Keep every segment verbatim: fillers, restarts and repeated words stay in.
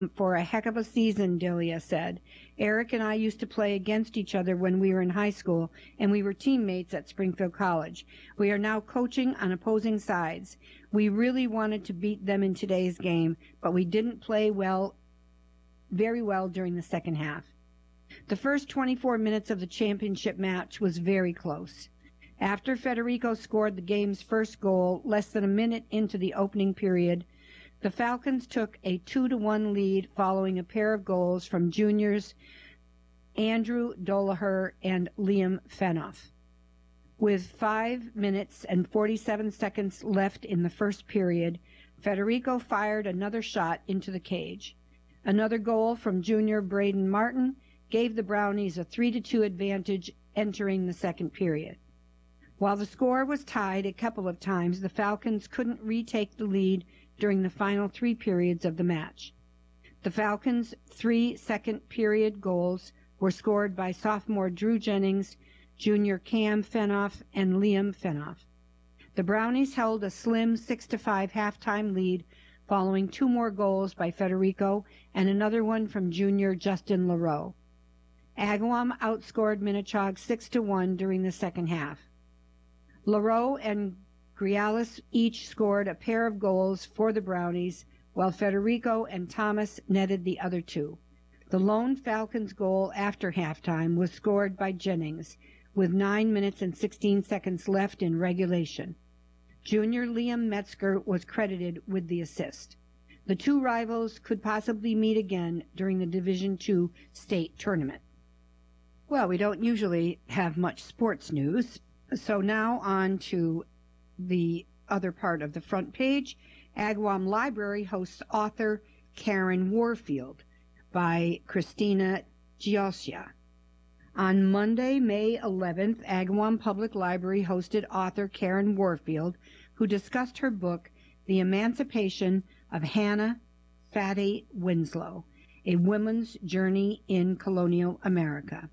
For a heck of a season, Delia said. Eric and I used to play against each other when we were in high school, and we were teammates at Springfield College. We are now coaching on opposing sides. We really wanted to beat them in today's game, but we didn't play well, very well during the second half. The first twenty-four minutes of the championship match was very close. After Federico scored the game's first goal, less than a minute into the opening period, the Falcons took a two to one lead following a pair of goals from juniors Andrew Dollaher and Liam Fenoff. With five minutes and forty-seven seconds left in the first period, Federico fired another shot into the cage. Another goal from junior Braden Martin gave the Brownies a three to two advantage entering the second period. While the score was tied a couple of times, the Falcons couldn't retake the lead during the final three periods of the match. The Falcons' three second-period goals were scored by sophomore Drew Jennings, junior Cam Fenoff, and Liam Fenoff. The Brownies held a slim six to five halftime lead following two more goals by Federico and another one from junior Justin LaRoe. Agawam outscored Minnechaug six to one during the second half. LaRoe and Grialis each scored a pair of goals for the Brownies, while Federico and Thomas netted the other two. The lone Falcons goal after halftime was scored by Jennings, with nine minutes and sixteen seconds left in regulation. Junior Liam Metzger was credited with the assist. The two rivals could possibly meet again during the Division two state tournament. Well, we don't usually have much sports news, so now on to the other part of the front page. Agawam Library hosts author Karen Warfield by Christina Giosia. On Monday, May eleventh, Agawam Public Library hosted author Karen Warfield, who discussed her book, The Emancipation of Hannah Fatty Winslow, A Woman's Journey in Colonial America.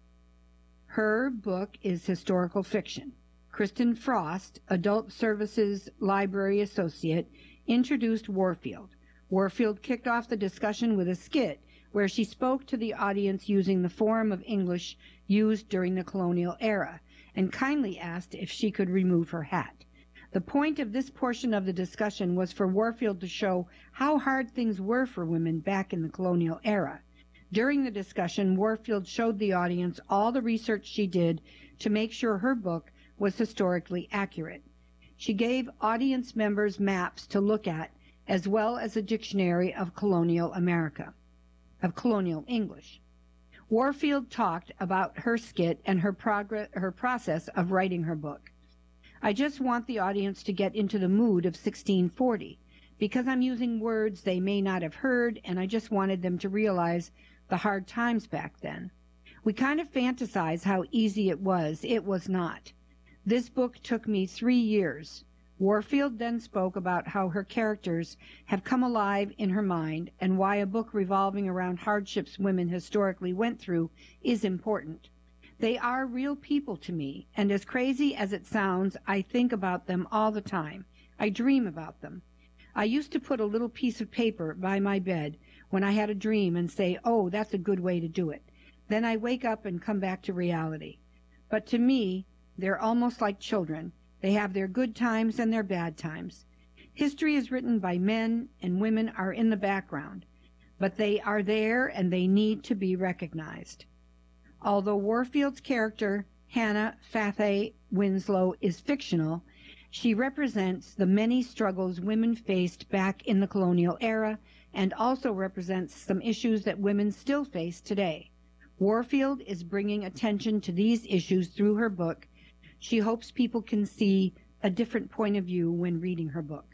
Her book is historical fiction. Kristen Frost, Adult Services Library Associate, introduced Warfield. Warfield kicked off the discussion with a skit where she spoke to the audience using the form of English used during the colonial era and kindly asked if she could remove her hat. The point of this portion of the discussion was for Warfield to show how hard things were for women back in the colonial era. During the discussion, Warfield showed the audience all the research she did to make sure her book was historically accurate. She gave audience members maps to look at, as well as a dictionary of colonial America, of colonial English. Warfield talked about her skit and her progress, her process of writing her book. I just want the audience to get into the mood of sixteen forty, because I'm using words they may not have heard, and I just wanted them to realize the hard times back then. We kind of fantasize how easy it was. It was not. This book took me three years. Warfield then spoke about how her characters have come alive in her mind and why a book revolving around hardships women historically went through is important. They are real people to me, and as crazy as it sounds, I think about them all the time. I dream about them. I used to put a little piece of paper by my bed when I had a dream and say, oh, that's a good way to do it. Then I wake up and come back to reality. But to me, they're almost like children. They have their good times and their bad times. History is written by men, and women are in the background, but they are there and they need to be recognized. Although Warfield's character, Hannah Fatty Winslow, is fictional, she represents the many struggles women faced back in the colonial era and also represents some issues that women still face today. Warfield is bringing attention to these issues through her book. She hopes people can see a different point of view when reading her book.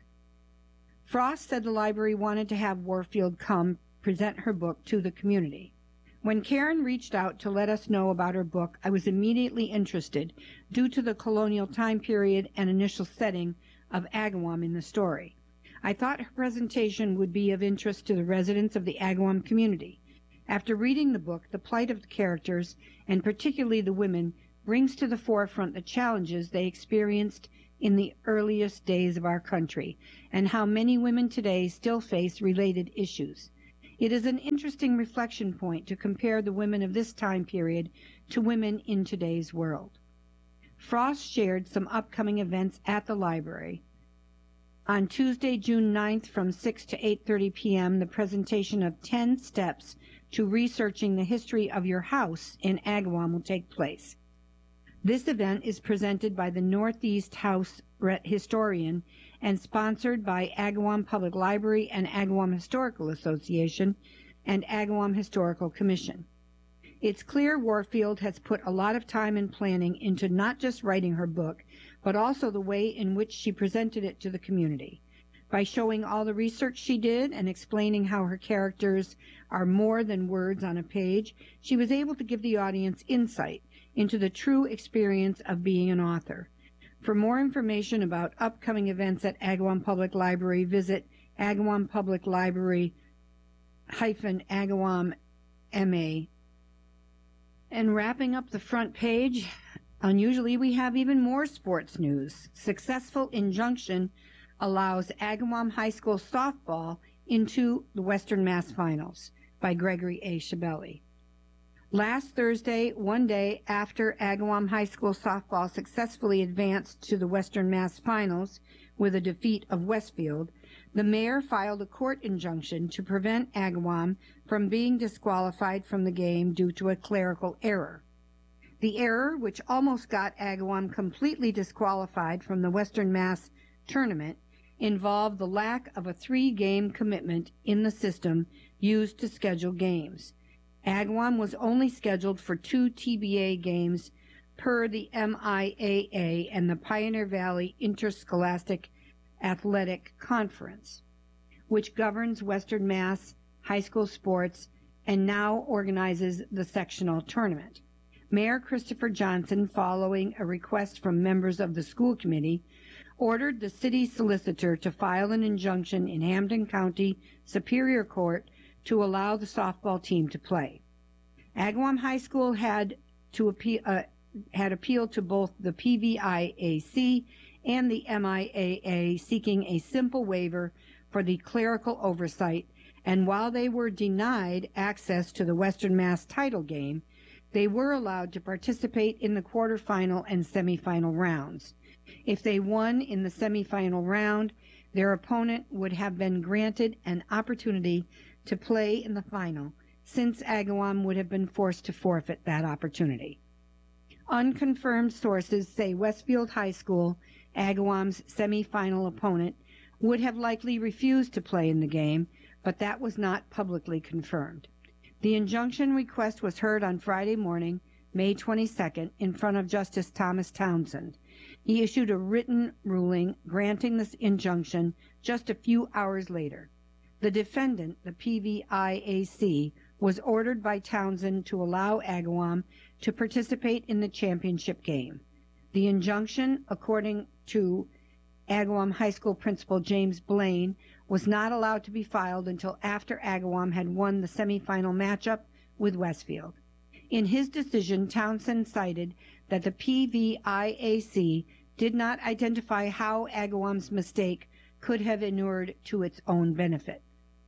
Frost said the library wanted to have Warfield come present her book to the community. When Karen reached out to let us know about her book, I was immediately interested due to the colonial time period and initial setting of Agawam in the story. I thought her presentation would be of interest to the residents of the Agawam community. After reading the book, the plight of the characters, and particularly the women, brings to the forefront the challenges they experienced in the earliest days of our country, and how many women today still face related issues. It is an interesting reflection point to compare the women of this time period to women in today's world. Frost shared some upcoming events at the library. On Tuesday, June ninth, from six to eight thirty p m, the presentation of ten steps to researching the history of your house in Agawam will take place. This event is presented by the Northeast House historian and sponsored by Agawam Public Library and Agawam Historical Association and Agawam Historical Commission. It's clear Warfield has put a lot of time and planning into not just writing her book, but also the way in which she presented it to the community. By showing all the research she did and explaining how her characters are more than words on a page, she was able to give the audience insight into the true experience of being an author. For more information about upcoming events at Agawam Public Library, visit Agawam Public Library hyphen Agawam M A. And wrapping up the front page, unusually we have even more sports news. Successful injunction allows Agawam High School softball into the Western Mass Finals by Gregory A. Shabelli. Last Thursday, one day after Agawam High School softball successfully advanced to the Western Mass Finals with a defeat of Westfield, the mayor filed a court injunction to prevent Agawam from being disqualified from the game due to a clerical error. The error, which almost got Agawam completely disqualified from the Western Mass tournament, involved the lack of a three-game commitment in the system used to schedule games. Agawam was only scheduled for two T B A games per the M I A A and the Pioneer Valley Interscholastic Athletic Conference, which governs Western Mass high school sports and now organizes the sectional tournament. Mayor Christopher Johnson, following a request from members of the school committee, ordered the city solicitor to file an injunction in Hampden County Superior Court to allow the softball team to play. Agawam High School had to appeal, uh, had appealed to both the P V I A C and the M I A A, seeking a simple waiver for the clerical oversight, and while they were denied access to the Western Mass title game, they were allowed to participate in the quarterfinal and semifinal rounds. If they won in the semifinal round, their opponent would have been granted an opportunity to play in the final, since Agawam would have been forced to forfeit that opportunity. Unconfirmed sources say Westfield High School, Agawam's semifinal opponent, would have likely refused to play in the game, but that was not publicly confirmed. The injunction request was heard on Friday morning, May twenty-second, in front of Justice Thomas Townsend. He issued a written ruling granting this injunction just a few hours later. The defendant, the P V I A C, was ordered by Townsend to allow Agawam to participate in the championship game. The injunction, according to Agawam High School Principal James Blaine, was not allowed to be filed until after Agawam had won the semifinal matchup with Westfield. In his decision, Townsend cited that the P V I A C did not identify how Agawam's mistake could have inured to its own benefit,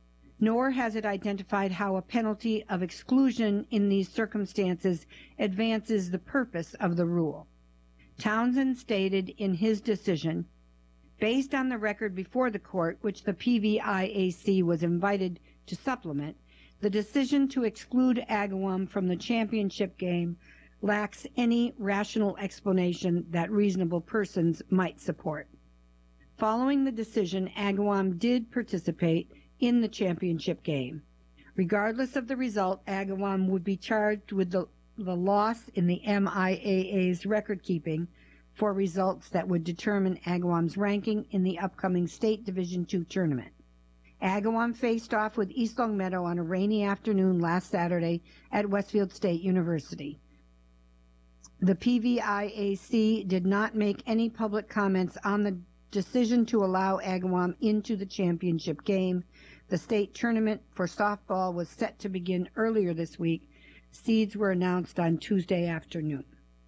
nor has it identified how a penalty of exclusion in these circumstances advances the purpose of the rule. Townsend stated in his decision, based on the record before the court, which the P V I A C was invited to supplement, the decision to exclude Agawam from the championship game lacks any rational explanation that reasonable persons might support. Following the decision, Agawam did participate in the championship game. Regardless of the result, Agawam would be charged with the, the loss in the M I A A's record keeping for results that would determine Agawam's ranking in the upcoming State Division two tournament. Agawam faced off with East Longmeadow on a rainy afternoon last Saturday at Westfield State University. The P V I A C did not make any public comments on the decision to allow Agawam into the championship game. The state tournament for softball was set to begin earlier this week. Seeds were announced on Tuesday afternoon.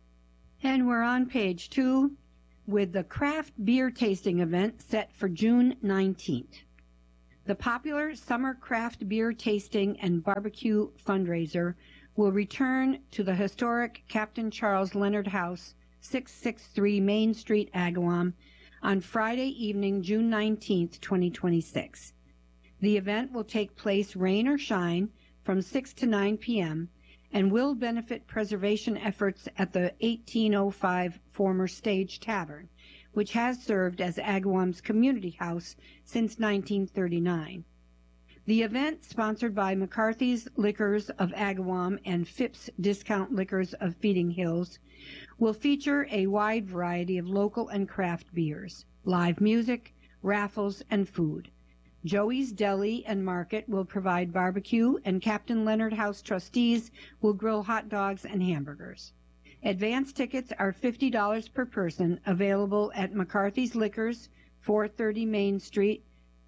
And we're on page two with the craft beer tasting event set for June nineteenth. The popular summer craft beer tasting and barbecue fundraiser will return to the historic Captain Charles Leonard House, six sixty-three Main Street, Agawam, on Friday evening, June nineteenth, twenty twenty-six. The event will take place rain or shine from six to nine p.m. and will benefit preservation efforts at the eighteen oh five former Stage Tavern, which has served as Agawam's community house since nineteen thirty-nine. The event, sponsored by McCarthy's Liquors of Agawam and Phipps Discount Liquors of Feeding Hills, will feature a wide variety of local and craft beers, live music, raffles, and food. Joey's Deli and Market will provide barbecue, and Captain Leonard House trustees will grill hot dogs and hamburgers. Advance tickets are fifty dollars per person, available at McCarthy's Liquors, four thirty Main Street,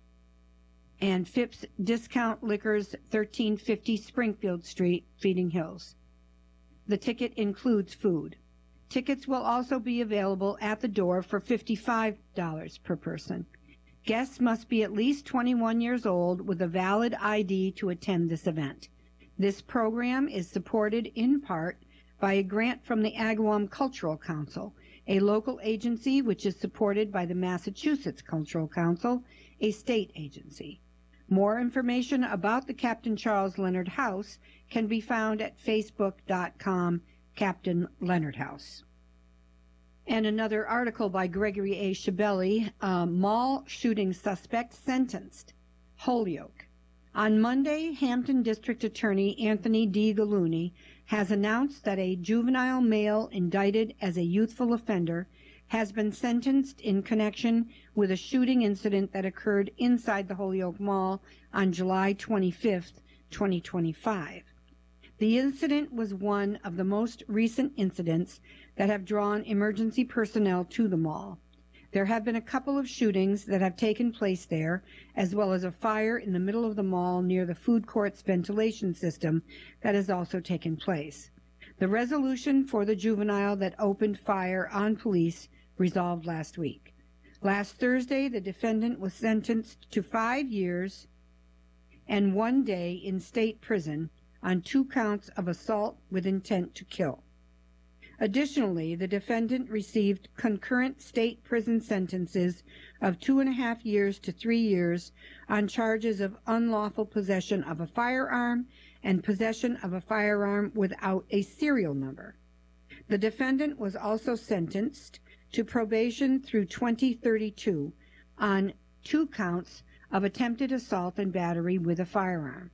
and Phipps Discount Liquors, thirteen fifty Springfield Street, Feeding Hills. The ticket includes food. Tickets will also be available at the door for fifty-five dollars per person. Guests must be at least twenty-one years old with a valid I D to attend this event. This program is supported in part by a grant from the Agawam Cultural Council, a local agency which is supported by the Massachusetts Cultural Council, a state agency. More information about the Captain Charles Leonard House can be found at facebook dot com Captain Leonard House. And another article by Gregory A. Shabelli, uh, mall shooting suspect sentenced, Holyoke. On Monday, Hampton District Attorney Anthony D. Gallooni has announced that a juvenile male indicted as a youthful offender has been sentenced in connection with a shooting incident that occurred inside the Holyoke Mall on July twenty-fifth, twenty twenty-five. The incident was one of the most recent incidents that have drawn emergency personnel to the mall. There have been a couple of shootings that have taken place there, as well as a fire in the middle of the mall near the food court's ventilation system that has also taken place. The resolution for the juvenile that opened fire on police resolved last week. Last Thursday, the defendant was sentenced to five years and one day in state prison on two counts of assault with intent to kill. Additionally, the defendant received concurrent state prison sentences of two and a half years to three years on charges of unlawful possession of a firearm and possession of a firearm without a serial number. The defendant was also sentenced to probation through twenty thirty-two on two counts of attempted assault and battery with a firearm.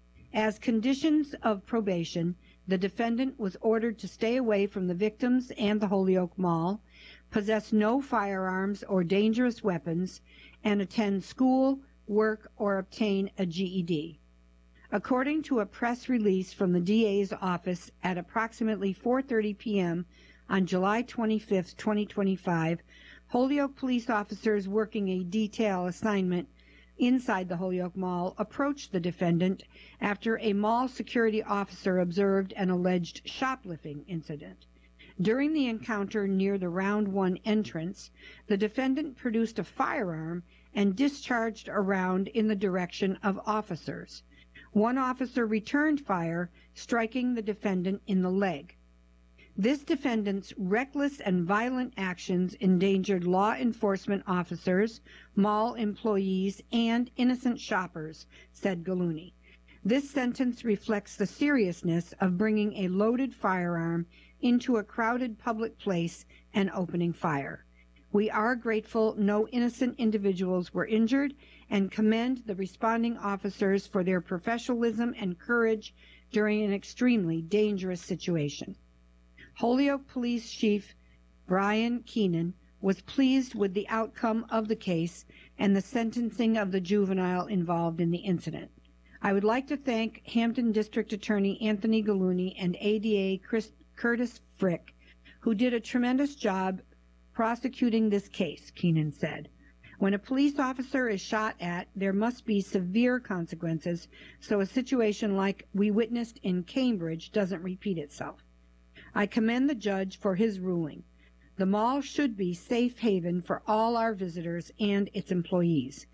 As conditions of probation, the defendant was ordered to stay away from the victims and the Holyoke Mall, possess no firearms or dangerous weapons, and attend school, work, or obtain a G E D. According to a press release from the D A's office at approximately four thirty p.m. on July twenty-fifth, twenty twenty-five, Holyoke police officers working a detail assignment inside the Holyoke Mall approached the defendant after a mall security officer observed an alleged shoplifting incident. During the encounter near the Round One entrance, the defendant produced a firearm and discharged a round in the direction of officers. One officer returned fire, striking the defendant in the leg. This defendant's reckless and violent actions endangered law enforcement officers, mall employees, and innocent shoppers, said Gallooni. This sentence reflects the seriousness of bringing a loaded firearm into a crowded public place and opening fire. We are grateful no innocent individuals were injured and commend the responding officers for their professionalism and courage during an extremely dangerous situation. Holyoke Police Chief Brian Keenan was pleased with the outcome of the case and the sentencing of the juvenile involved in the incident. I would like to thank Hampton District Attorney Anthony Gallooni and A D A Chris, Curtis Frick, who did a tremendous job prosecuting this case, Keenan said. When a police officer is shot at, there must be severe consequences so a situation like we witnessed in Cambridge doesn't repeat itself. I commend the judge for his ruling. The mall should be safe haven for all our visitors and its employees.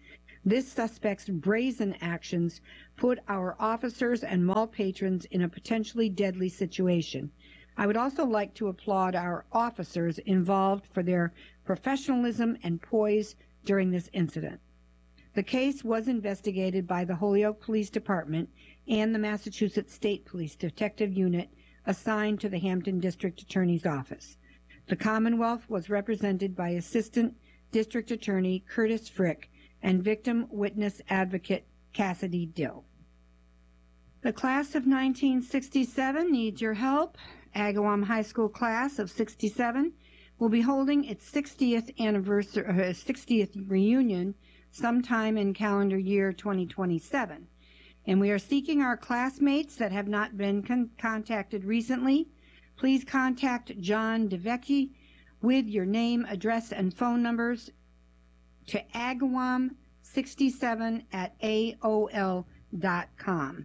This suspect's brazen actions put our officers and mall patrons in a potentially deadly situation. I would also like to applaud our officers involved for their professionalism and poise during this incident. The case was investigated by the Holyoke Police Department and the Massachusetts State Police Detective Unit assigned to the Hampton District Attorney's Office. The Commonwealth was represented by Assistant District Attorney Curtis Frick and Victim Witness Advocate Cassidy Dill. The class of nineteen sixty-seven needs your help. Agawam High School class of sixty-seven will be holding its sixtieth anniversary, uh, sixtieth reunion sometime in calendar year twenty twenty-seven. And we are seeking our classmates that have not been con- contacted recently. Please contact John DeVecchi with your name, address, and phone numbers to agawam sixty-seven at A O L dot com.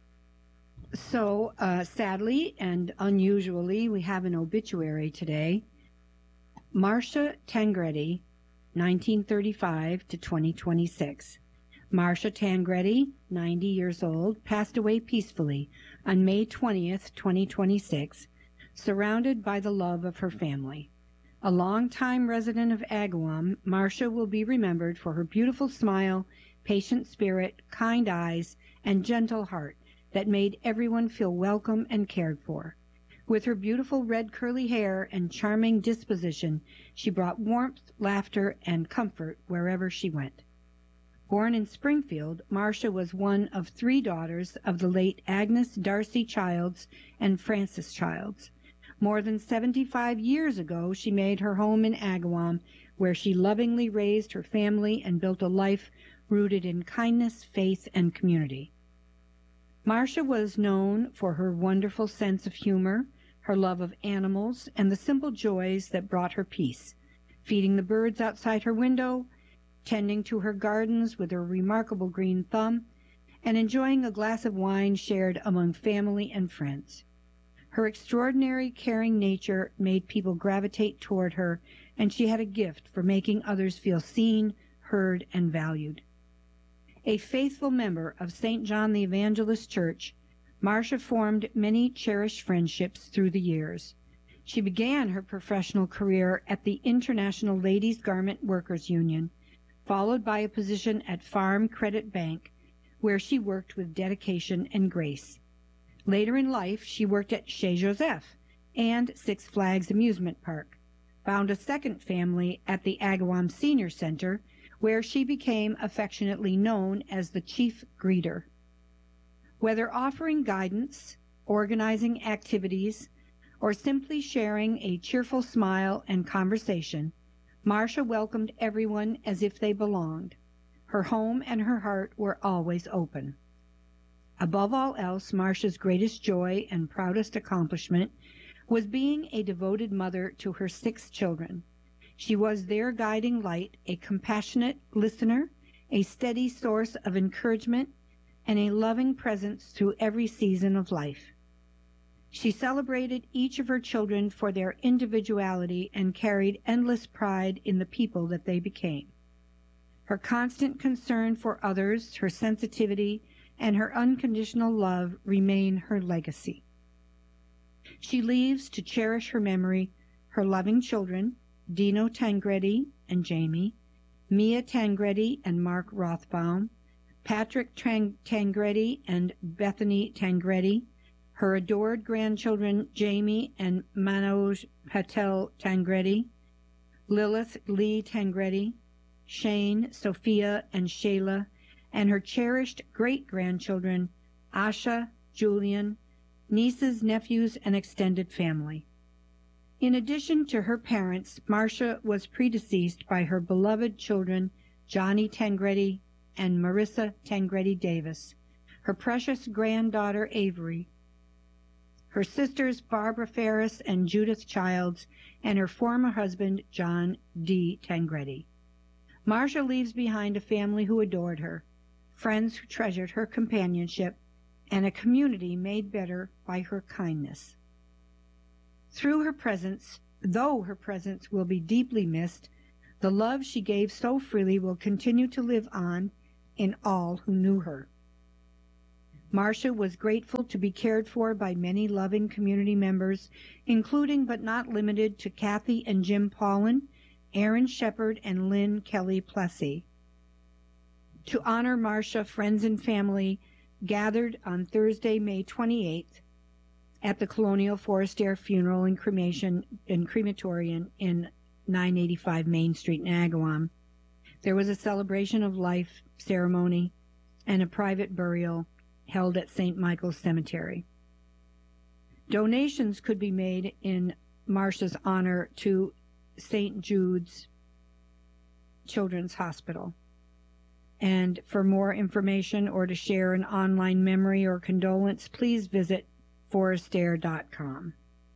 So, uh, sadly and unusually, we have an obituary today. Marcia Tangredi, nineteen thirty-five to twenty twenty-six. Marcia Tangredi, ninety years old, passed away peacefully on May twentieth, twenty twenty-six, surrounded by the love of her family. A longtime resident of Agawam, Marcia will be remembered for her beautiful smile, patient spirit, kind eyes, and gentle heart that made everyone feel welcome and cared for. With her beautiful red curly hair and charming disposition, she brought warmth, laughter, and comfort wherever she went. Born in Springfield, Marcia was one of three daughters of the late Agnes Darcy Childs and Frances Childs. More than seventy-five years ago, she made her home in Agawam, where she lovingly raised her family and built a life rooted in kindness, faith, and community. Marcia was known for her wonderful sense of humor, her love of animals, and the simple joys that brought her peace, feeding the birds outside her window, tending to her gardens with her remarkable green thumb, and enjoying a glass of wine shared among family and friends. Her extraordinary, caring nature made people gravitate toward her, and she had a gift for making others feel seen, heard, and valued. A faithful member of Saint John the Evangelist Church, Marcia formed many cherished friendships through the years. She began her professional career at the International Ladies Garment Workers Union, followed by a position at Farm Credit Bank, where she worked with dedication and grace. Later in life, she worked at Chez Joseph and Six Flags Amusement Park, found a second family at the Agawam Senior Center, where she became affectionately known as the Chief Greeter. Whether offering guidance, organizing activities, or simply sharing a cheerful smile and conversation, Marcia welcomed everyone as if they belonged. Her home and her heart were always open. Above all else, Marcia's greatest joy and proudest accomplishment was being a devoted mother to her six children. She was their guiding light, a compassionate listener, a steady source of encouragement, and a loving presence through every season of life. She celebrated each of her children for their individuality and carried endless pride in the people that they became. Her constant concern for others, her sensitivity, and her unconditional love remain her legacy. She leaves to cherish her memory her loving children, Dino Tangredi and Jamie, Mia Tangredi and Mark Rothbaum, Patrick Tang- Tangredi and Bethany Tangredi, her adored grandchildren Jamie and Manoj Patel Tangredi, Lilith Lee Tangredi, Shane, Sophia, and Shayla, and her cherished great-grandchildren, Asha, Julian, nieces, nephews, and extended family. In addition to her parents, Marcia was predeceased by her beloved children, Johnny Tangredi and Marissa Tangredi Davis, her precious granddaughter, Avery, her sisters, Barbara Ferris and Judith Childs, and her former husband, John D. Tangredi. Marcia leaves behind a family who adored her, friends who treasured her companionship, and a community made better by her kindness. Through her presence, though her presence will be deeply missed, the love she gave so freely will continue to live on in all who knew her. Marcia was grateful to be cared for by many loving community members, including but not limited to Kathy and Jim Paulin, Aaron Shepard, and Lynn Kelly Plessy. To honor Marcia, friends and family gathered on Thursday, May twenty-eighth, at the Colonial Forestier Funeral and Cremation and Crematorium in nine eighty-five Main Street in Agawam. There was a celebration of life ceremony and a private burial held at Saint Michael's Cemetery. Donations could be made in Marcia's honor to Saint Jude's Children's Hospital. And for more information or to share an online memory or condolence, please visit forestier dot com.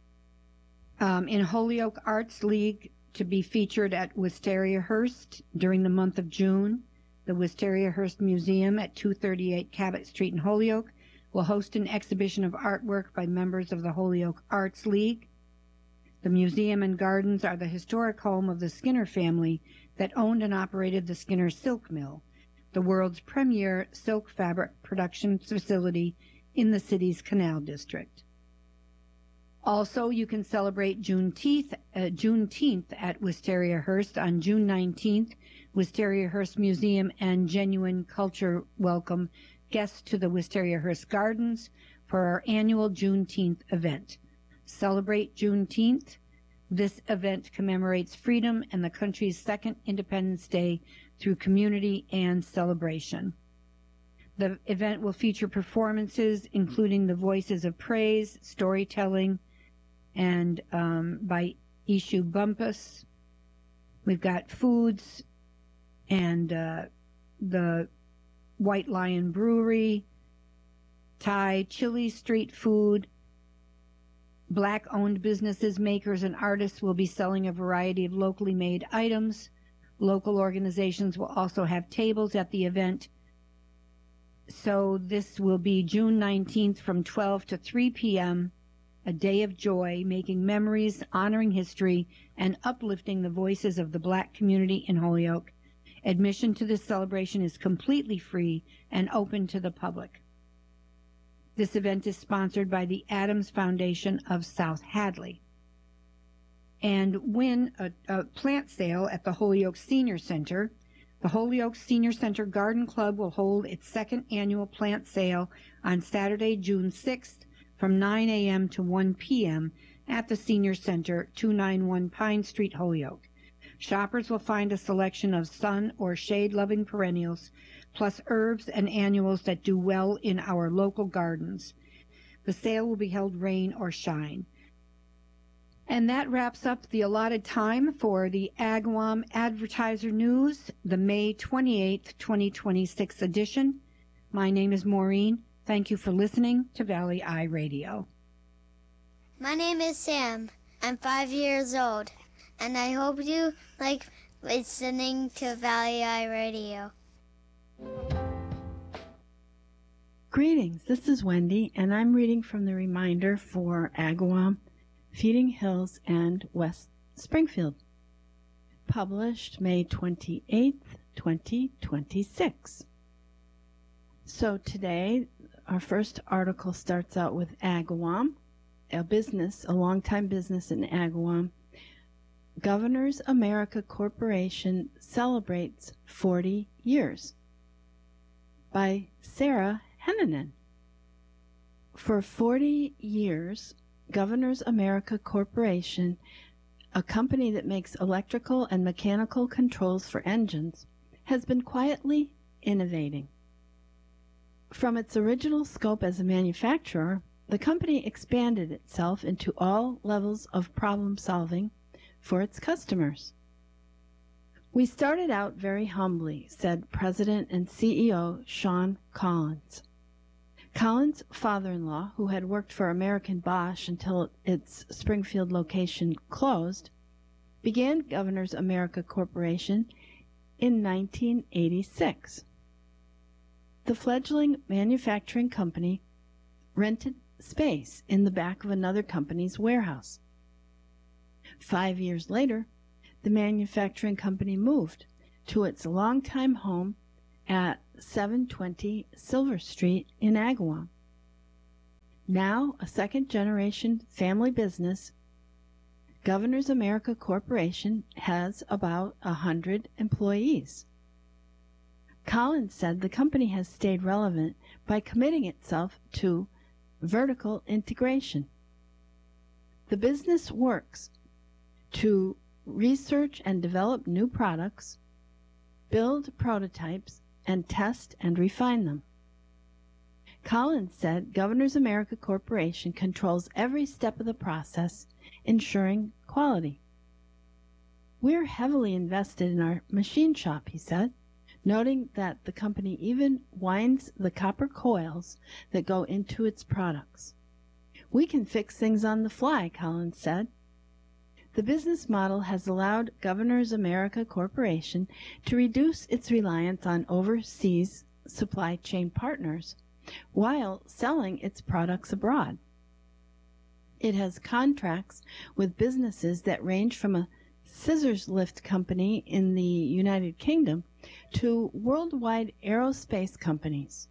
Um, in Holyoke Arts League, to be featured at Wisteria Hearst during the month of June, the Wisteria Hearst Museum at two thirty-eight Cabot Street in Holyoke will host an exhibition of artwork by members of the Holyoke Arts League. The museum and gardens are the historic home of the Skinner family that owned and operated the Skinner Silk Mill, the world's premier silk fabric production facility in the city's Canal District. Also, you can celebrate Juneteenth, uh, Juneteenth at Wisteria Hearst on June nineteenth. Wisteria Hearst Museum and Genuine Culture welcome guests to the Wisteria Hearst Gardens for our annual Juneteenth event. Celebrate Juneteenth. This event commemorates freedom and the country's second Independence Day through community and celebration. The event will feature performances including the Voices of Praise, storytelling, and um, by Ishu Bumpus. We've got foods and uh, the White Lion Brewery, Thai chili street food. Black-owned businesses, makers, and artists will be selling a variety of locally made items. Local organizations will also have tables at the event. So this will be June nineteenth from twelve to three p.m., a day of joy, making memories, honoring history, and uplifting the voices of the Black community in Holyoke. Admission to this celebration is completely free and open to the public. This event is sponsored by the Adams Foundation of South Hadley. And win a, a plant sale at the Holyoke Senior Center. The Holyoke Senior Center Garden Club will hold its second annual plant sale on Saturday, June sixth from nine a.m. to one p.m. at the Senior Center, two ninety-one Pine Street, Holyoke. Shoppers will find a selection of sun or shade-loving perennials, plus herbs and annuals that do well in our local gardens. The sale will be held rain or shine. And that wraps up the allotted time for the Agawam Advertiser News, the May twenty-eighth, twenty twenty-six edition. My name is Maureen. Thank you for listening to Valley Eye Radio. My name is Sam. I'm five years old, and I hope you like listening to Valley Eye Radio. Greetings, this is Wendy, and I'm reading from the reminder for Agawam, Feeding Hills, and West Springfield, published May twenty-eighth, twenty twenty-six. So today, our first article starts out with Agawam, a business, a longtime business in Agawam. Governors America Corporation celebrates forty years, by Sarah Hennanen. For forty years, Governors America Corporation, a company that makes electrical and mechanical controls for engines, has been quietly innovating. From its original scope as a manufacturer, the company expanded itself into all levels of problem solving for its customers. We started out very humbly, said President and C E O Sean Collins. Collins' father-in-law, who had worked for American Bosch until its Springfield location closed, began Governors America Corporation in nineteen eighty-six. The fledgling manufacturing company rented space in the back of another company's warehouse. Five years later, the manufacturing company moved to its longtime home at seven twenty Silver Street in Agawam. Now a second-generation family business, Governors America Corporation has about a hundred employees. Collins said the company has stayed relevant by committing itself to vertical integration. The business works to research and develop new products, build prototypes, and test and refine them. Collins said Governors America Corporation controls every step of the process, ensuring quality. We're heavily invested in our machine shop, he said, noting that the company even winds the copper coils that go into its products. We can fix things on the fly, Collins said. The business model has allowed Governors America Corporation to reduce its reliance on overseas supply chain partners while selling its products abroad. It has contracts with businesses that range from a scissors lift company in the United Kingdom to worldwide aerospace companies.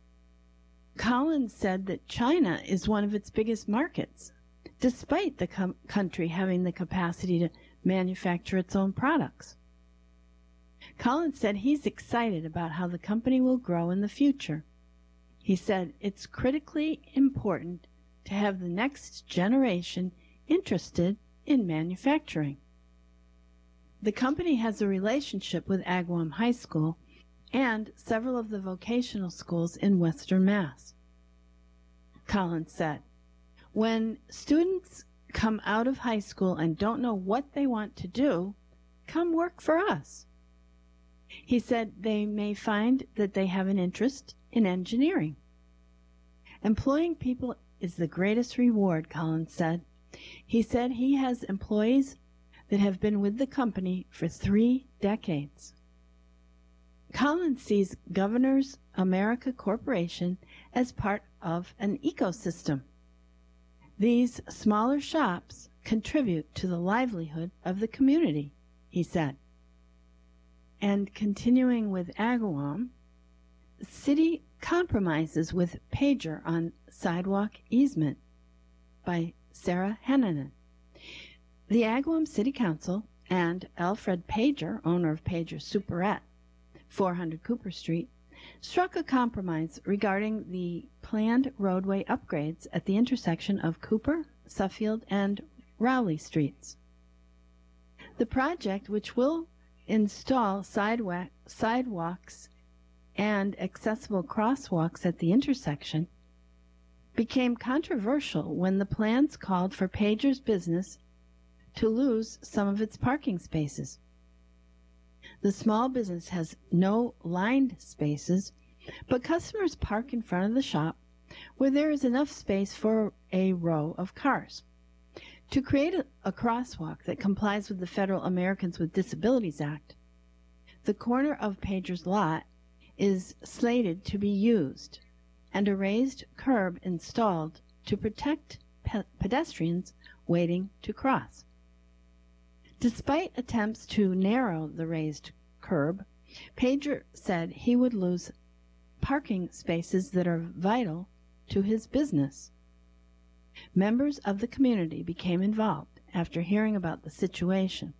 Collins said that China is one of its biggest markets, despite the com- country having the capacity to manufacture its own products. Collins said he's excited about how the company will grow in the future. He said it's critically important to have the next generation interested in manufacturing. The company has a relationship with Agawam High School and several of the vocational schools in Western Mass. Collins said, when students come out of high school and don't know what they want to do, come work for us. He said they may find that they have an interest in engineering. Employing people is the greatest reward, Collins said. He said he has employees that have been with the company for three decades. Collins sees Governors America Corporation as part of an ecosystem. These smaller shops contribute to the livelihood of the community, he said. And continuing with Agawam, the city compromises with Pager on sidewalk easement by Sarah Hennanen. The Agawam City Council and Alfred Pager, owner of Pager Superette, four hundred Cooper Street, struck a compromise regarding the planned roadway upgrades at the intersection of Cooper, Suffield, and Rowley Streets. The project, which will install sidewalk, sidewalks and accessible crosswalks at the intersection, became controversial when the plans called for Pager's business to lose some of its parking spaces. The small business has no lined spaces, but customers park in front of the shop where there is enough space for a row of cars. To create a, a crosswalk that complies with the Federal Americans with Disabilities Act, the corner of Pager's lot is slated to be used and a raised curb installed to protect pe- pedestrians waiting to cross. Despite attempts to narrow the raised curb, Pager said he would lose parking spaces that are vital to his business. Members of the community became involved after hearing about the situation,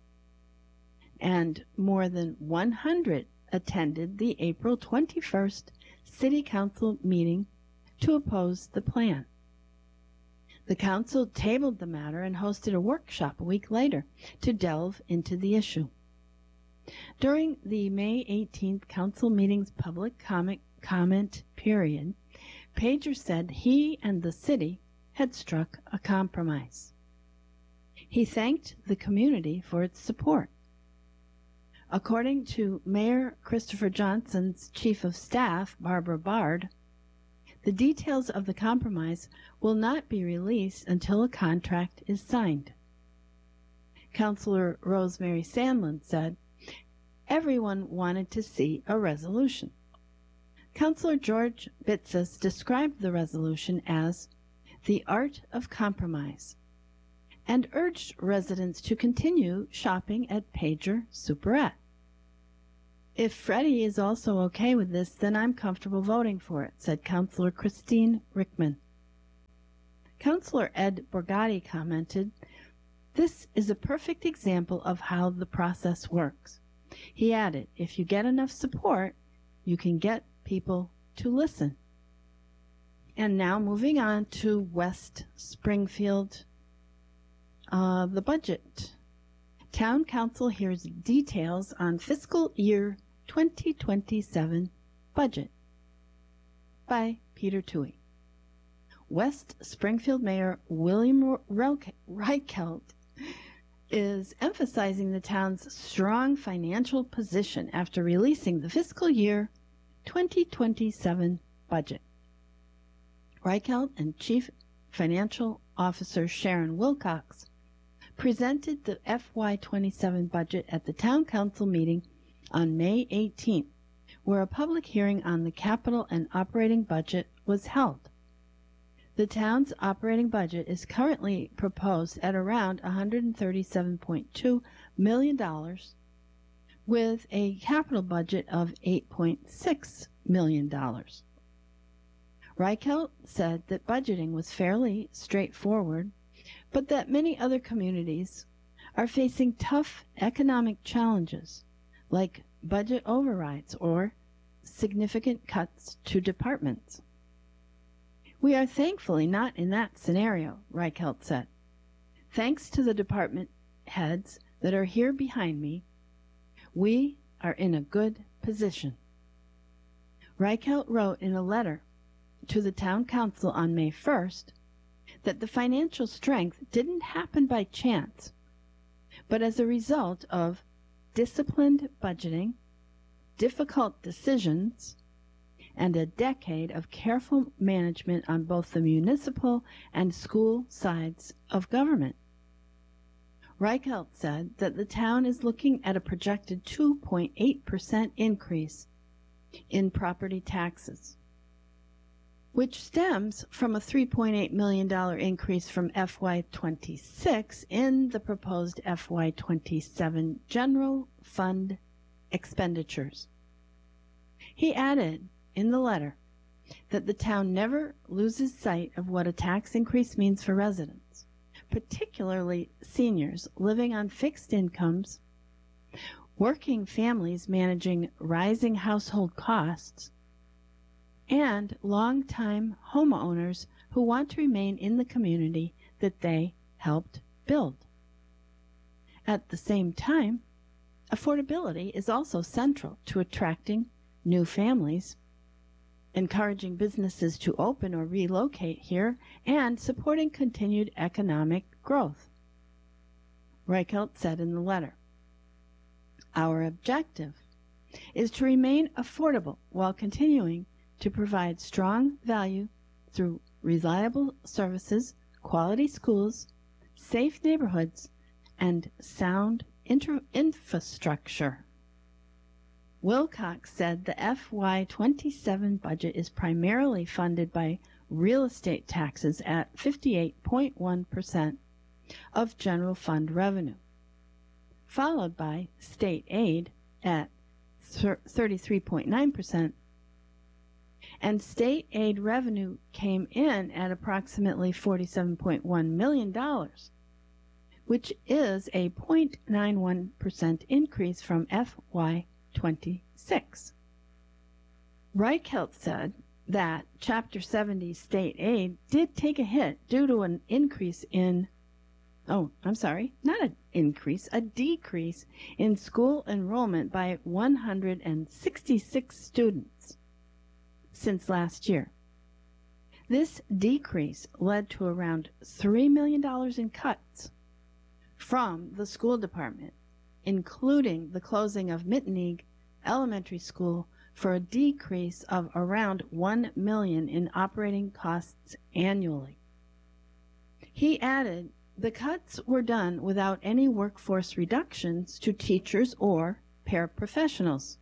and more than one hundred attended the April twenty-first City Council meeting to oppose the plan. The council tabled the matter and hosted a workshop a week later to delve into the issue. During the May eighteenth council meeting's public comment, comment period, Pager said he and the city had struck a compromise. He thanked the community for its support. According to Mayor Christopher Johnson's Chief of Staff, Barbara Bard, the details of the compromise will not be released until a contract is signed. Councilor Rosemary Sandlin said, everyone wanted to see a resolution. Councilor George Bitsis described the resolution as the art of compromise and urged residents to continue shopping at Pager Superette. If Freddie is also okay with this, then I'm comfortable voting for it, said Councilor Christine Rickman. Councilor Ed Borgatti commented, "This is a perfect example of how the process works." He added, "If you get enough support, you can get people to listen." And now moving on to West Springfield, uh, the budget. Town Council hears details on fiscal year twenty twenty-seven budget by Peter Toohey. West Springfield Mayor William Reichelt is emphasizing the town's strong financial position after releasing the fiscal year twenty twenty-seven budget. Reichelt and Chief Financial Officer Sharon Wilcox presented the F Y twenty-seven budget at the Town Council meeting on May eighteenth, where a public hearing on the capital and operating budget was held. The town's operating budget is currently proposed at around one hundred thirty-seven point two million dollars, with a capital budget of eight point six million dollars. Reichelt said that budgeting was fairly straightforward, but that many other communities are facing tough economic challenges, like budget overrides or significant cuts to departments. "We are thankfully not in that scenario," Reichelt said. "Thanks to the department heads that are here behind me, we are in a good position." Reichelt wrote in a letter to the Town Council on May first that the financial strength didn't happen by chance, but as a result of disciplined budgeting, difficult decisions, and a decade of careful management on both the municipal and school sides of government. Reichelt said that the town is looking at a projected two point eight percent increase in property taxes, which stems from a three point eight million dollars increase from F Y twenty-six in the proposed F Y twenty-seven general fund expenditures. He added in the letter that the town never loses sight of what a tax increase means for residents, particularly seniors living on fixed incomes, working families managing rising household costs, and long-time homeowners who want to remain in the community that they helped build. At the same time, affordability is also central to attracting new families, encouraging businesses to open or relocate here, and supporting continued economic growth. Reichelt said in the letter, "Our objective is to remain affordable while continuing to provide strong value through reliable services, quality schools, safe neighborhoods, and sound inter- infrastructure." Wilcox said the F Y twenty-seven budget is primarily funded by real estate taxes at fifty-eight point one percent of general fund revenue, followed by state aid at thirty-three point nine percent, and state aid revenue came in at approximately forty-seven point one million dollars, which is a zero point nine one percent increase from F Y twenty-six. Reichelt said that Chapter seventy state aid did take a hit due to an increase in, oh, I'm sorry, not an increase, a decrease in school enrollment by one hundred sixty-six students since last year. This decrease led to around three million dollars in cuts from the school department, including the closing of Mitteneag Elementary School for a decrease of around one million dollars in operating costs annually. He added, the cuts were done without any workforce reductions to teachers or paraprofessionals.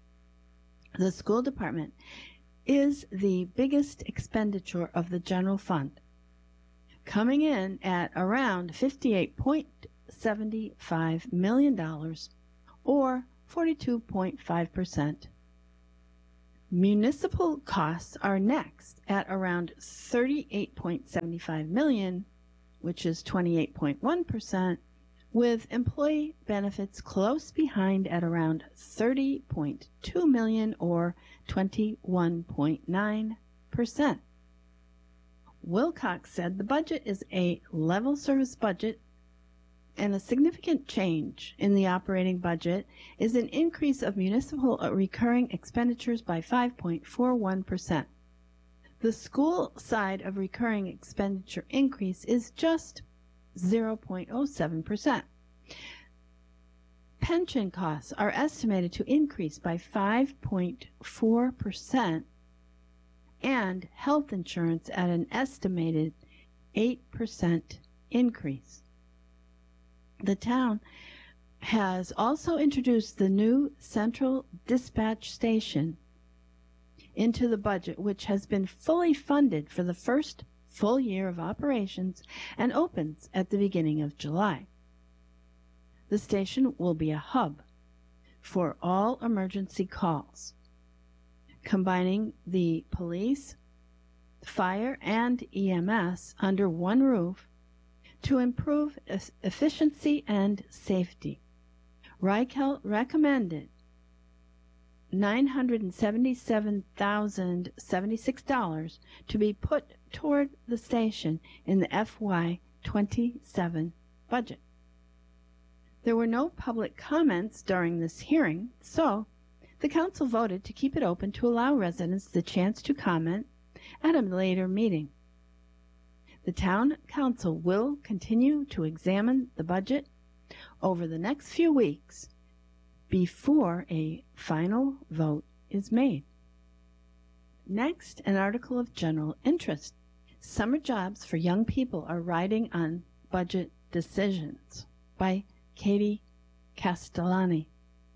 The school department is the biggest expenditure of the general fund, coming in at around fifty-eight point seven five million dollars, or forty-two point five percent. Municipal costs are next at around thirty-eight point seven five million dollars, which is twenty-eight point one percent, with employee benefits close behind at around thirty point two million dollars or twenty-one point nine percent. Wilcox said the budget is a level service budget, and a significant change in the operating budget is an increase of municipal recurring expenditures by five point four one percent. The school side of recurring expenditure increase is just zero point zero seven percent. Pension costs are estimated to increase by five point four percent, and health insurance at an estimated eight percent increase. The town has also introduced the new central dispatch station into the budget, which has been fully funded for the first full year of operations and opens at the beginning of July. The station will be a hub for all emergency calls, combining the police, fire, and E M S under one roof to improve e- efficiency and safety. Reichelt recommended nine hundred seventy-seven thousand seventy-six dollars to be put toward the station in the F Y twenty-seven budget. There were no public comments during this hearing, so the council voted to keep it open to allow residents the chance to comment at a later meeting. The town council will continue to examine the budget over the next few weeks before a final vote is made. Next, an article of general interest. Summer jobs for young people are riding on budget decisions, by Katie Castellani.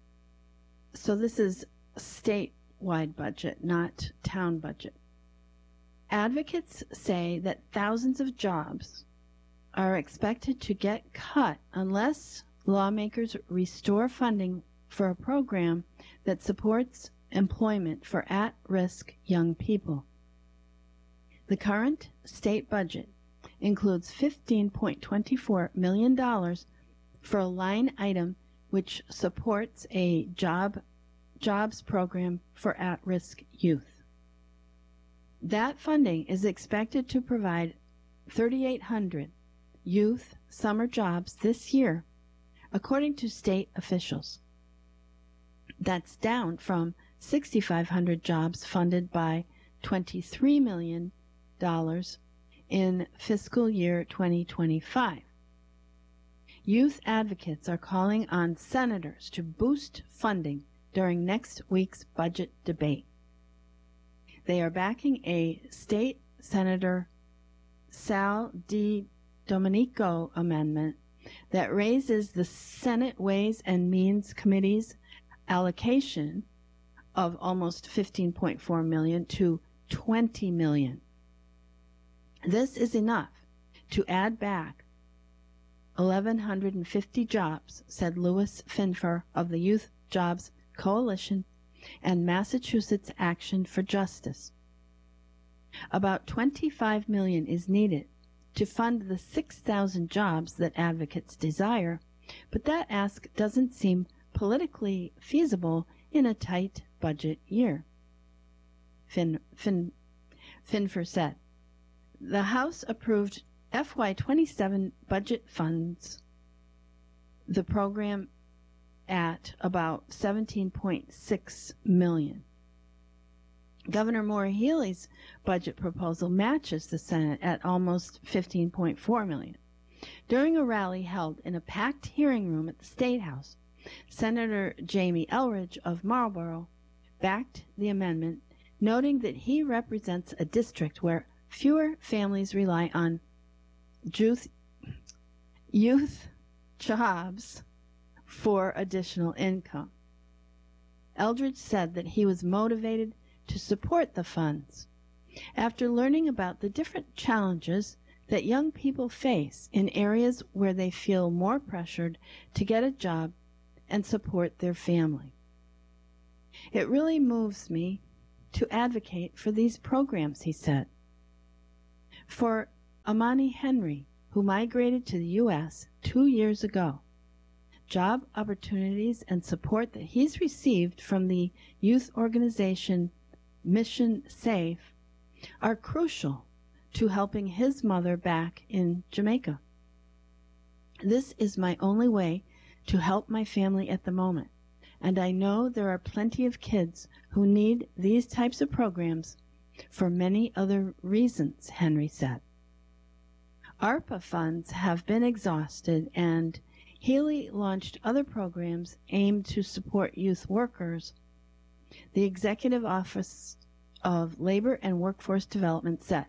So this is a statewide budget, not town budget. Advocates say that thousands of jobs are expected to get cut unless lawmakers restore funding for a program that supports employment for at-risk young people. The current state budget includes fifteen point two four million dollars for a line item which supports a job jobs program for at-risk youth. That funding is expected to provide thirty-eight hundred youth summer jobs this year, according to state officials. That's down from sixty-five hundred jobs funded by twenty-three million dollars in fiscal year twenty twenty-five. Youth advocates are calling on senators to boost funding during next week's budget debate. They are backing a state Senator Sal Di Domenico amendment that raises the Senate Ways and Means Committee's allocation of almost fifteen point four million dollars to twenty million dollars. This is enough to add back one thousand one hundred fifty jobs, said Louis Finfer of the Youth Jobs Coalition and Massachusetts Action for Justice. About twenty-five million dollars is needed to fund the six thousand jobs that advocates desire, but that ask doesn't seem politically feasible in a tight budget year. Fin, fin, Finfer said, the House approved F Y twenty-seven budget funds the program at about seventeen point six million dollars. Governor Maura Healey's budget proposal matches the Senate at almost fifteen point four million dollars. During a rally held in a packed hearing room at the State House, Senator Jamie Elridge of Marlborough backed the amendment, noting that he represents a district where fewer families rely on youth, youth jobs for additional income. Eldridge said that he was motivated to support the funds after learning about the different challenges that young people face in areas where they feel more pressured to get a job and support their family. It really moves me to advocate for these programs, he said. For Amani Henry, who migrated to the U S two years ago, job opportunities and support that he's received from the youth organization Mission Safe are crucial to helping his mother back in Jamaica. This is my only way to help my family at the moment, and I know there are plenty of kids who need these types of programs for many other reasons, Henry said. ARPA funds have been exhausted, and Healy launched other programs aimed to support youth workers. The Executive Office of Labor and Workforce Development said,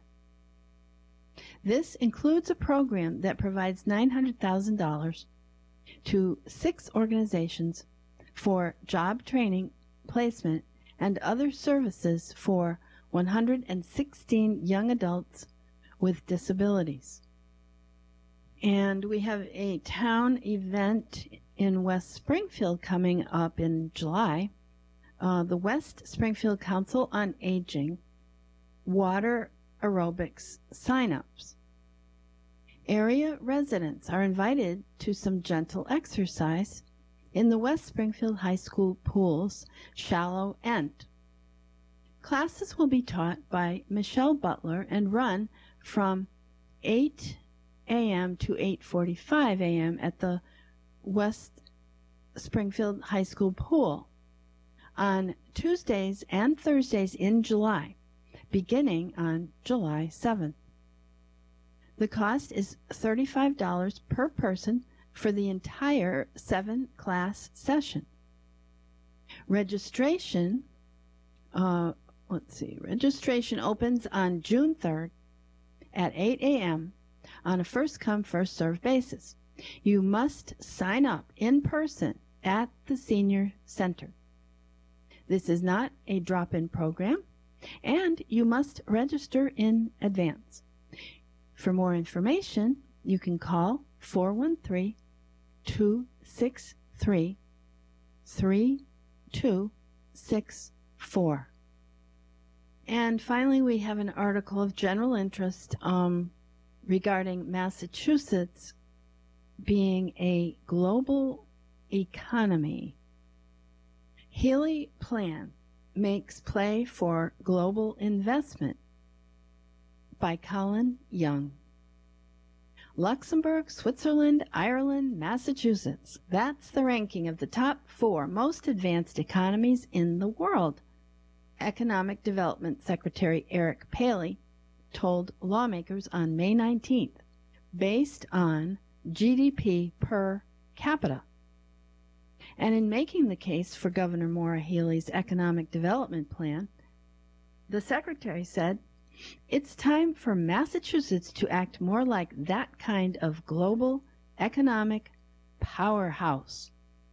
this includes a program that provides nine hundred thousand dollars to six organizations for job training, placement, and other services for one hundred sixteen young adults with disabilities. And we have a town event in West Springfield coming up in July. Uh, the West Springfield Council on Aging Water Aerobics sign-ups. Area residents are invited to some gentle exercise in the West Springfield High School pool's shallow end. Classes will be taught by Michelle Butler and run from eight a m to eight forty-five a m at the West Springfield High School pool on Tuesdays and Thursdays in July, beginning on July seventh. The cost is thirty-five dollars per person for the entire seven-class session. Registration, uh, let's see, registration opens on June third at eight a m on a first-come, first-served basis. You must sign up in person at the Senior Center. This is not a drop-in program, and you must register in advance. For more information, you can call four one three, two six three, three two six four. And finally, we have an article of general interest um, regarding Massachusetts being a global economy. Healy plan makes play for global investment by Colin Young. Luxembourg, Switzerland, Ireland, Massachusetts. That's the ranking of the top four most advanced economies in the world. Economic Development Secretary Eric Paley told lawmakers on May nineteenth, based on G D P per capita. And in making the case for Governor Maura Healey's economic development plan, the secretary said, it's time for Massachusetts to act more like that kind of global economic powerhouse.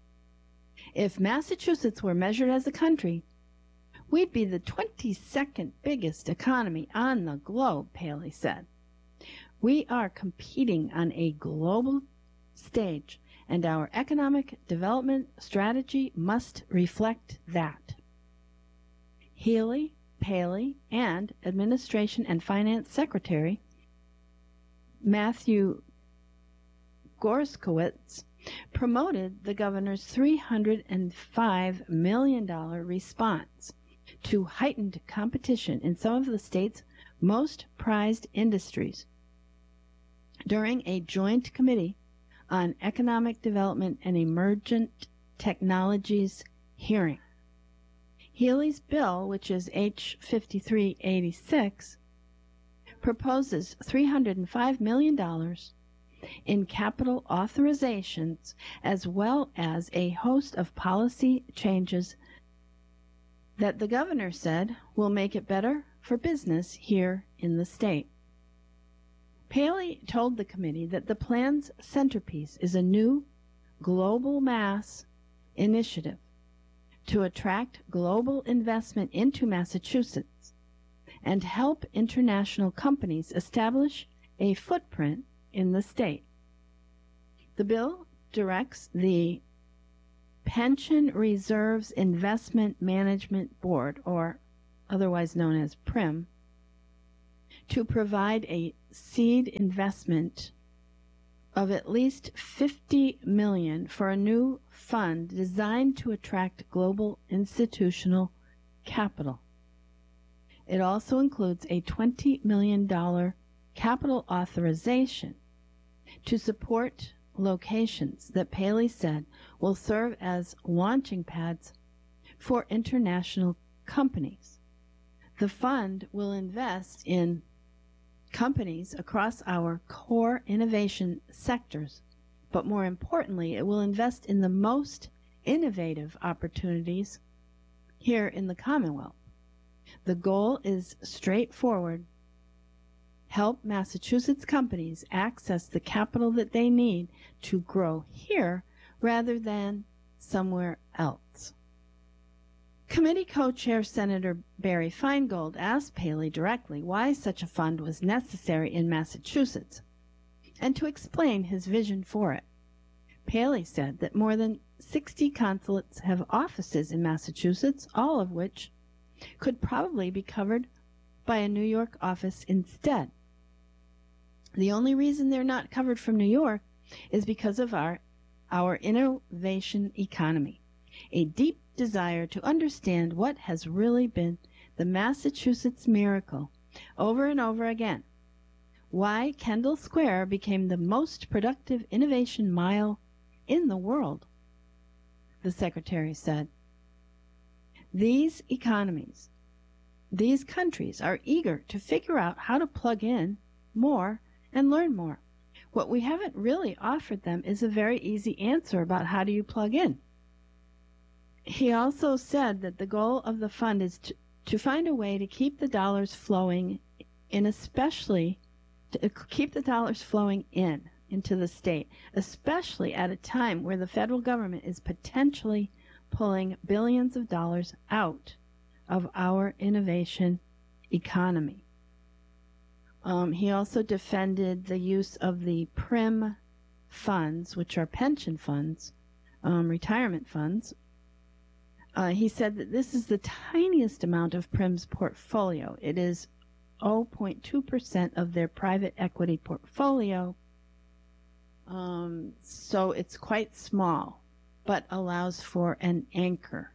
If Massachusetts were measured as a country, we'd be the twenty-second biggest economy on the globe, Paley said. We are competing on a global stage, and our economic development strategy must reflect that. Healey, Paley, and Administration and Finance Secretary Matthew Gorskowitz promoted the governor's three hundred five million dollars response to heightened competition in some of the state's most prized industries during a joint committee on economic development and emergent technologies hearing. Healey's bill, which is H fifty-three eighty-six, proposes three hundred five million dollars in capital authorizations as well as a host of policy changes that the governor said will make it better for business here in the state. Paley told the committee that the plan's centerpiece is a new global mass initiative to attract global investment into Massachusetts and help international companies establish a footprint in the state. The bill directs the Pension Reserves Investment Management Board, or otherwise known as P R I M, to provide a seed investment of at least fifty million dollars for a new fund designed to attract global institutional capital. It also includes a twenty million dollars capital authorization to support locations that Paley said will serve as launching pads for international companies. The fund will invest in companies across our core innovation sectors, but more importantly, it will invest in the most innovative opportunities here in the Commonwealth. The goal is straightforward: help Massachusetts companies access the capital that they need to grow here rather than somewhere else. Committee co-chair Senator Barry Feingold asked Paley directly why such a fund was necessary in Massachusetts and to explain his vision for it. Paley said that more than sixty consulates have offices in Massachusetts, all of which could probably be covered by a New York office instead. The only reason they're not covered from New York is because of our, our innovation economy, a deep desire to understand what has really been the Massachusetts miracle over and over again, why Kendall Square became the most productive innovation mile in the world, the secretary said. These economies, these countries are eager to figure out how to plug in more and learn more. What we haven't really offered them is a very easy answer about how do you plug in. He also said that the goal of the fund is to, to find a way to keep the dollars flowing in, especially to keep the dollars flowing in into the state, especially at a time where the federal government is potentially pulling billions of dollars out of our innovation economy. Um, he also defended the use of the P R I M funds, which are pension funds, um, retirement funds. Uh, he said that this is the tiniest amount of P R I M's portfolio. It is zero point two percent of their private equity portfolio, um, so it's quite small, but allows for an anchor.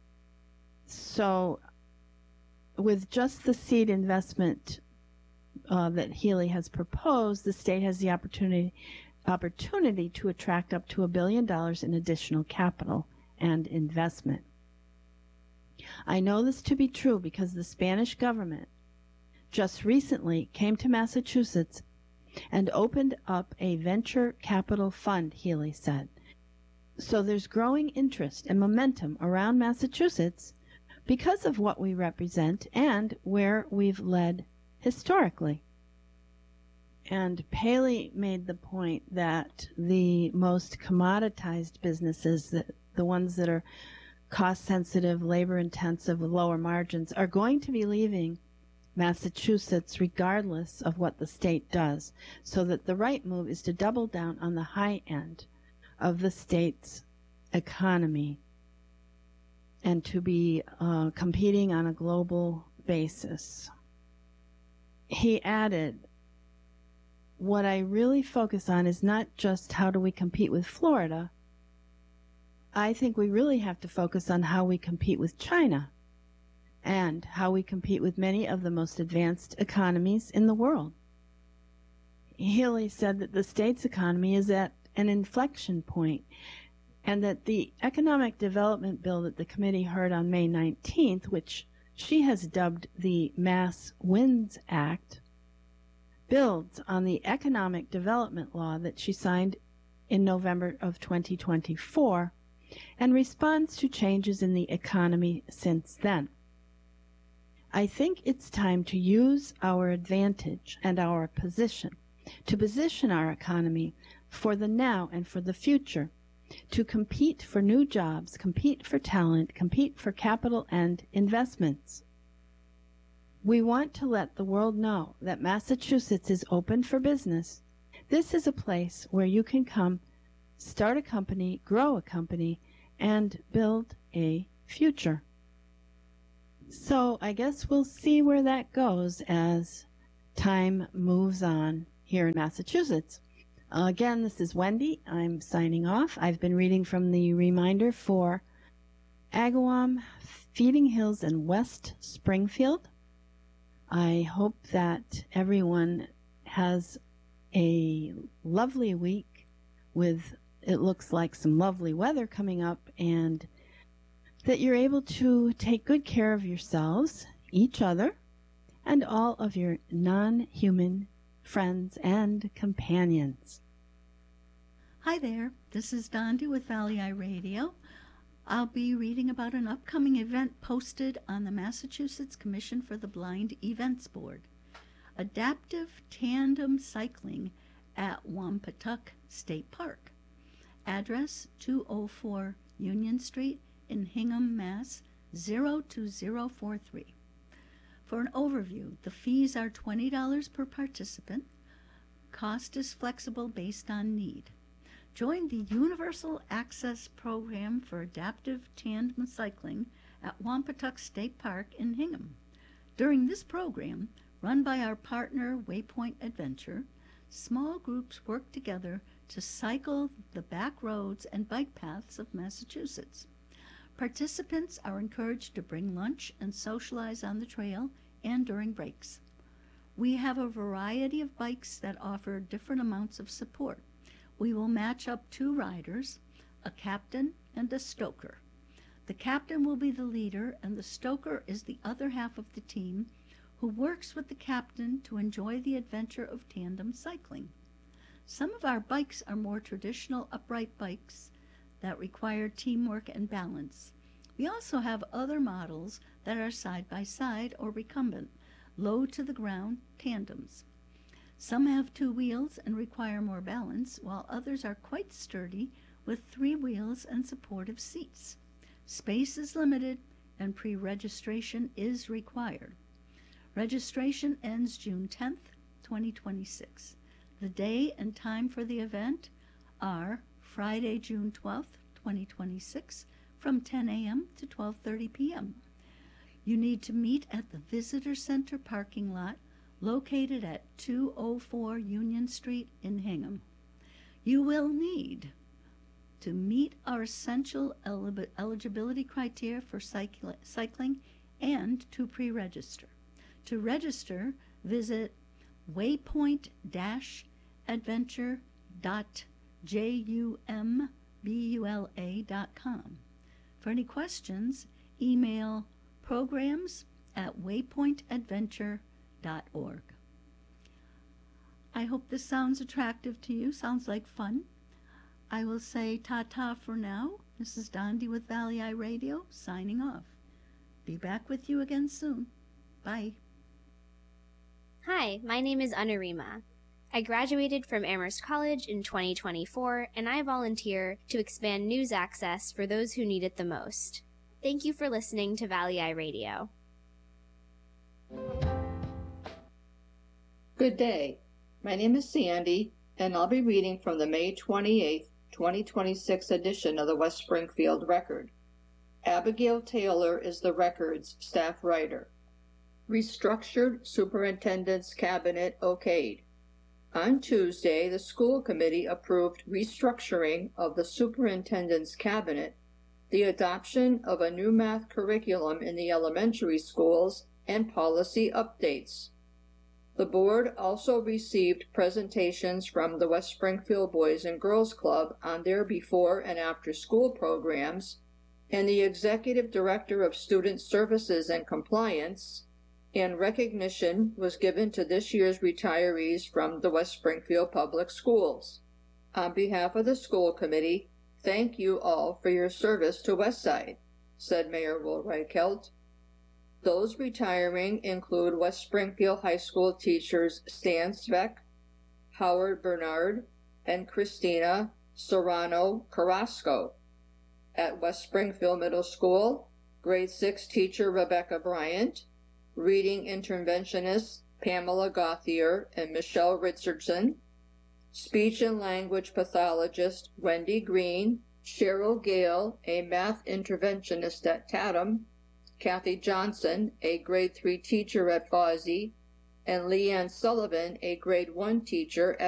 So with just the seed investment uh, that Healy has proposed, the state has the opportunity opportunity to attract up to a billion dollars in additional capital and investment. I know this to be true because the Spanish government just recently came to Massachusetts and opened up a venture capital fund, Healy said. So there's growing interest and momentum around Massachusetts because of what we represent and where we've led historically. And Paley made the point that the most commoditized businesses, the, the ones that are cost-sensitive, labor-intensive, with lower margins, are going to be leaving Massachusetts regardless of what the state does, so that the right move is to double down on the high end of the state's economy and to be uh, competing on a global basis. He added, what I really focus on is not just how do we compete with Florida. I think we really have to focus on how we compete with China and how we compete with many of the most advanced economies in the world. Healy said that the state's economy is at an inflection point and that the economic development bill that the committee heard on May nineteenth, which she has dubbed the Mass Wins Act, builds on the economic development law that she signed in November of twenty twenty-four and responds to changes in the economy since then. I think it's time to use our advantage and our position to position our economy for the now and for the future, to compete for new jobs, compete for talent, compete for capital and investments. We want to let the world know that Massachusetts is open for business. This is a place where you can come, start a company, grow a company, and build a future. So I guess we'll see where that goes as time moves on here in Massachusetts. Again, this is Wendy. I'm signing off. I've been reading from the reminder for Agawam, Feeding Hills, and West Springfield. I hope that everyone has a lovely week with, it looks like, some lovely weather coming up, and that you're able to take good care of yourselves, each other, and all of your non-human friends and companions. Hi there, this is Dondi with Valley Eye Radio. I'll be reading about an upcoming event posted on the Massachusetts Commission for the Blind Events Board. Adaptive Tandem Cycling at Wampatuck State Park. Address two oh four Union Street in Hingham, Mass. zero two zero four three. For an overview, the fees are twenty dollars per participant. Cost is flexible based on need. Join the Universal Access Program for Adaptive Tandem Cycling at Wampatuck State Park in Hingham. During this program, run by our partner Waypoint Adventure, small groups work together to cycle the back roads and bike paths of Massachusetts. Participants are encouraged to bring lunch and socialize on the trail and during breaks. We have a variety of bikes that offer different amounts of support. We will match up two riders, a captain and a stoker. The captain will be the leader, and the stoker is the other half of the team who works with the captain to enjoy the adventure of tandem cycling. Some of our bikes are more traditional upright bikes that require teamwork and balance. We also have other models that are side-by-side or recumbent, low-to-the-ground tandems. Some have two wheels and require more balance, while others are quite sturdy with three wheels and supportive seats. Space is limited and pre-registration is required. Registration ends June tenth, twenty twenty-six. The day and time for the event are Friday, June twelfth, twenty twenty-six, from ten a.m. to twelve thirty p.m. You need to meet at the Visitor Center parking lot located at two oh four Union Street in Hingham. You will need to meet our essential eligibility criteria for cycl- cycling and to pre-register. To register, visit waypoint dash adventure dot jumbula dot com. For any questions, email programs at waypoint adventure dot org. I hope this sounds attractive to you, sounds like fun. I will say ta-ta for now. This is Dondi with Valley Eye Radio, signing off. Be back with you again soon. Bye. Hi, my name is Anurima. I graduated from Amherst College in twenty twenty-four, and I volunteer to expand news access for those who need it the most. Thank you for listening to Valley Eye Radio. Good day. My name is Sandy, and I'll be reading from the May twenty-eighth, twenty twenty-six edition of the West Springfield Record. Abigail Taylor is the Record's staff writer. Restructured Superintendent's Cabinet okayed. On Tuesday, the school committee approved restructuring of the superintendent's cabinet, the adoption of a new math curriculum in the elementary schools, and policy updates. The board also received presentations from the West Springfield Boys and Girls Club on their before and after school programs, and the executive director of Student Services and Compliance, and recognition was given to this year's retirees from the West Springfield Public Schools. On behalf of the school committee, thank you all for your service to Westside, said Mayor Will Reichelt. Those retiring include West Springfield High School teachers Stan Sveck, Howard Bernard, and Christina Serrano Carrasco. At West Springfield Middle School, grade six teacher Rebecca Bryant, reading interventionists Pamela Gauthier and Michelle Richardson, speech and language pathologist Wendy Green, Cheryl Gale, a math interventionist at Tatum, Kathy Johnson, a grade three teacher at Fawsey, and Leanne Sullivan, a grade one teacher at